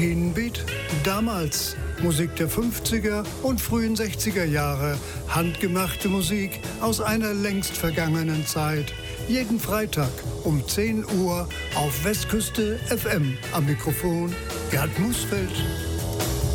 Schienenbeat damals. Musik der 50er und frühen 60er Jahre. Handgemachte Musik aus einer längst vergangenen Zeit. Jeden Freitag um 10 Uhr auf Westküste FM. Am Mikrofon Gerd Musfeld.